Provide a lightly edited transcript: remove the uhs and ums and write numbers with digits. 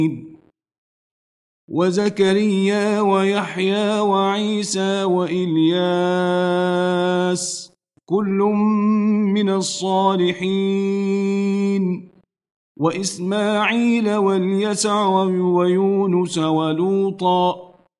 وزكريا ويحيى وعيسى وإلياس كل من الصالحين وإسماعيل واليسع ويونس ولوطا